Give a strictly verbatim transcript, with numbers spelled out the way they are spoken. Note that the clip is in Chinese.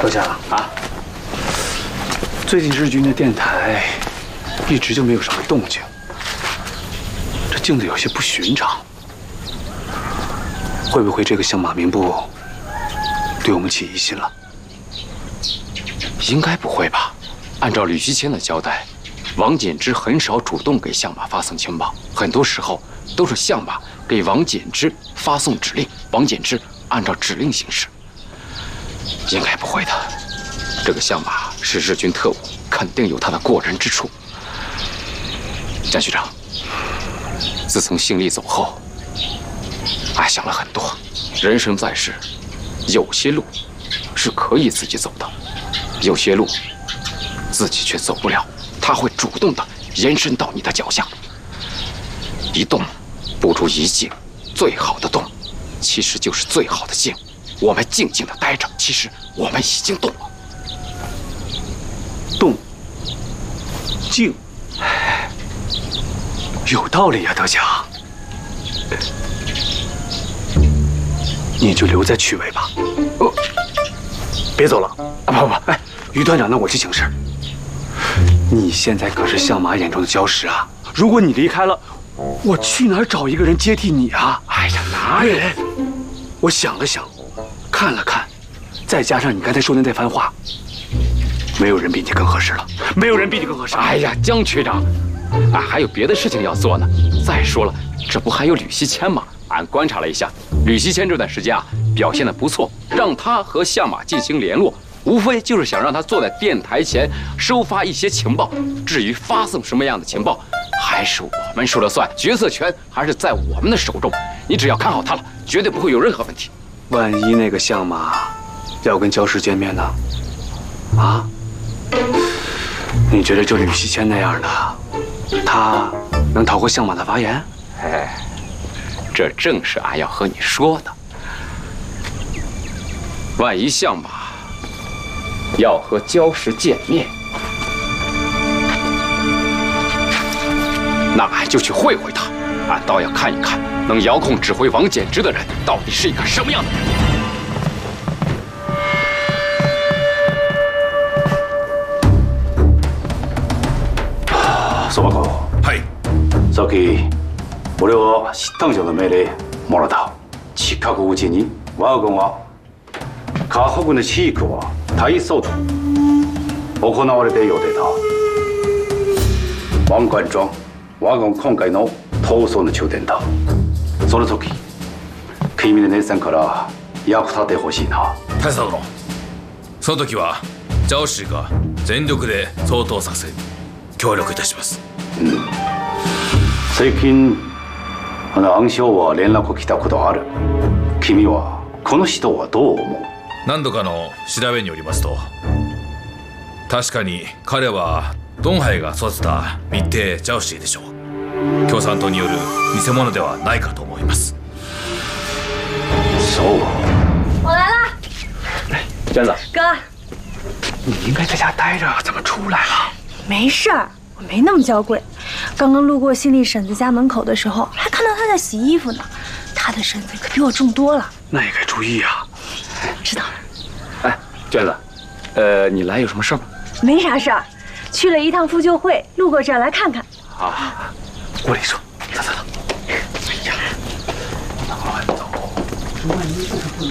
阁下啊，最近日军的电台一直就没有什么动静，这静得有些不寻常。会不会这个相马明部对我们起疑心了？ 应该不会吧？按照吕西谦的交代，王简之很少主动给相马发送情报，很多时候都是相马给王简之发送指令，王简之按照指令行事。应该不会的，这个相马是日军特务，肯定有他的过人之处。蒋局长，自从姓厉走后，俺想了很多。人生在世，有些路是可以自己走的，有些路自己却走不了，他会主动的延伸到你的脚下。一动不如一静，最好的动，其实就是最好的静。我们静静的待着，其实我们已经动了。 动，静，有道理呀，德强。你就留在曲尾吧。哦，别走了啊！不不，哎，于团长，那我去请示。你现在可是相马眼中的礁石啊！如果你离开了，我去哪儿找一个人接替你啊？哎呀，哪有？我想了想，看了看，再加上你刚才说的那番话，没有人比你更合适了，没有人比你更合适。 哎呀，江区长，俺还有别的事情要做呢。再说了，这不还有吕西谦吗？俺观察了一下，吕西谦这段时间啊表现得不错，让他和相马进行联络，无非就是想让他坐在电台前收发一些情报。至于发送什么样的情报，还是我们说了算，决策权还是在我们的手中。你只要看好他了，绝对不会有任何问题。 万一那个相马要跟礁石见面呢？啊？你觉得就吕西谦那样的，他能逃过相马的法眼？ 哎，这正是俺要和你说的。万一相马要和礁石见面，那俺就去会会他。俺倒要看一看，能遥控指挥王简之的人到底是一个什么样的人。 相馬君。はい。さっき俺は失端者の命令もらった。近くうちに我が軍は河北の地域は大掃除行われている予定だ。王冠庄我が軍今回の逃走の中点だ。その時君の姉さんから役立てほしいな。 大佐殿、その時はジャオシーが全力で掃討作戦協力いたします。 うん。最近あの暗礁は連絡来たことある。君はこの人はどう思う？ 何度かの調べによりますと、確かに彼はドンハイが育てた密偵ジャオシーでしょう。共産党による偽物ではないかと思います。 そう。 我来了。 哎，娟子， 哥， 你应该在家待着，怎么出来了？ 没事儿，我没那么娇贵。刚刚路过新丽婶子家门口的时候，还看到她在洗衣服呢。她的身子可比我重多了。 那也该注意啊。 知道了。 哎，娟子，呃，你来有什么事吗？ 没啥事儿，去了一趟妇救会，路过这儿来看看。 啊，我跟你说，走走走。哎呀，慢走，万一就是不能。